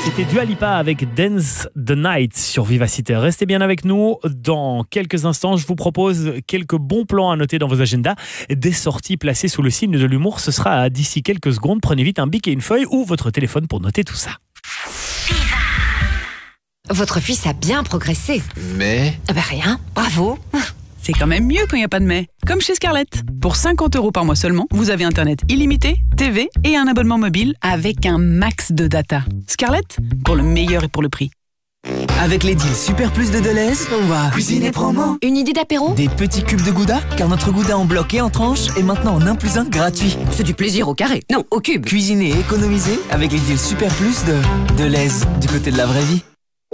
C'était Dua Lipa avec Dance the Night sur Vivacité. Restez bien avec nous. Dans quelques instants, je vous propose quelques bons plans à noter dans vos agendas. Des sorties placées sous le signe de l'humour. Ce sera d'ici quelques secondes. Prenez vite un bic et une feuille ou votre téléphone pour noter tout ça. Votre fils a bien progressé. Mais... Rien, bravo. C'est quand même mieux quand il n'y a pas de mais. Comme chez Scarlett. Pour 50 € par mois seulement, vous avez Internet illimité, TV et un abonnement mobile avec un max de data. Scarlett, pour le meilleur et pour le prix. Avec les deals Super Plus de Deleuze, on va cuisiner promo. Une idée d'apéro? Des petits cubes de gouda, car notre gouda en bloc et en tranche est maintenant en 1+1 gratuit. C'est du plaisir au carré, non, au cube. Cuisiner et économiser avec les deals Super Plus de Deleuze, du côté de la vraie vie.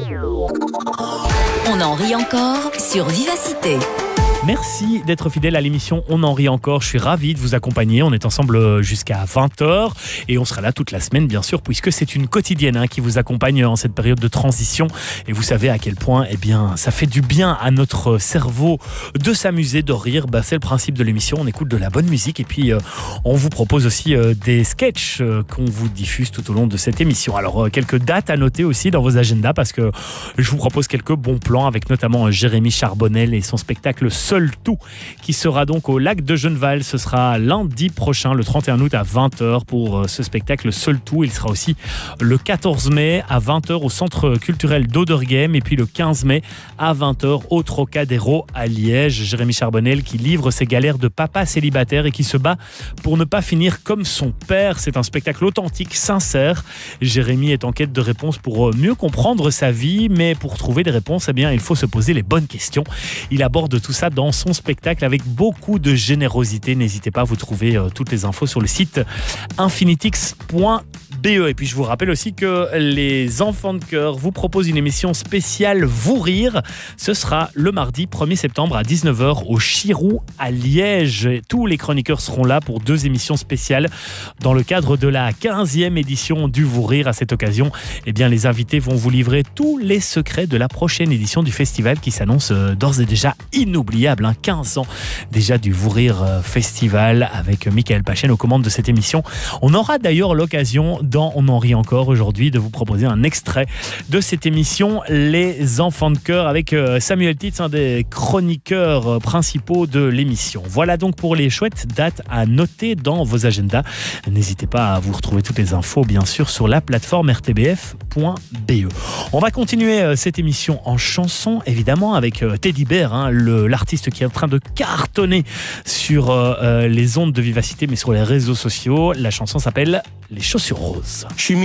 On en rit encore sur Vivacité. Merci d'être fidèle à l'émission On en rit encore. Je suis ravi de vous accompagner. On est ensemble jusqu'à 20h et on sera là toute la semaine, bien sûr, puisque c'est une quotidienne qui vous accompagne en cette période de transition. Et vous savez à quel point ça fait du bien à notre cerveau de s'amuser, de rire. C'est le principe de l'émission. On écoute de la bonne musique et puis on vous propose aussi des sketchs qu'on vous diffuse tout au long de cette émission. Alors, quelques dates à noter aussi dans vos agendas parce que je vous propose quelques bons plans avec notamment Jérémy Charbonnel et son spectacle Seul Tout, qui sera donc au lac de Genneval. Ce sera lundi prochain, le 31 août à 20h pour ce spectacle Seul Tout. Il sera aussi le 14 mai à 20h au centre culturel d'Auderghem et puis le 15 mai à 20h au Trocadéro à Liège. Jérémy Charbonnel qui livre ses galères de papa célibataire et qui se bat pour ne pas finir comme son père. C'est un spectacle authentique, sincère. Jérémy est en quête de réponses pour mieux comprendre sa vie, mais pour trouver des réponses, il faut se poser les bonnes questions. Il aborde tout ça dans son spectacle avec beaucoup de générosité. N'hésitez pas, vous trouvez toutes les infos sur le site infinitix.be. Et puis je vous rappelle aussi que les enfants de cœur vous proposent une émission spéciale Vous Rire. Ce sera le mardi 1er septembre à 19h au Chirou à Liège. Tous les chroniqueurs seront là pour 2 émissions spéciales dans le cadre de la 15e édition du Vous Rire. À cette occasion, les invités vont vous livrer tous les secrets de la prochaine édition du festival qui s'annonce d'ores et déjà inoubliable. 15 ans déjà du Vous Rire Festival avec Michael Pachen aux commandes de cette émission. On aura d'ailleurs l'occasion dans On en rit encore aujourd'hui de vous proposer un extrait de cette émission Les enfants de cœur avec Samuel Titz, un des chroniqueurs principaux de l'émission. Voilà donc pour les chouettes dates à noter dans vos agendas. N'hésitez pas à vous retrouver toutes les infos bien sûr sur la plateforme rtbf.be. On va continuer cette émission en chanson évidemment avec Teddy Bear, l'artiste qui est en train de cartonner sur les ondes de Vivacité mais sur les réseaux sociaux. La chanson s'appelle Les Chaussures Roses.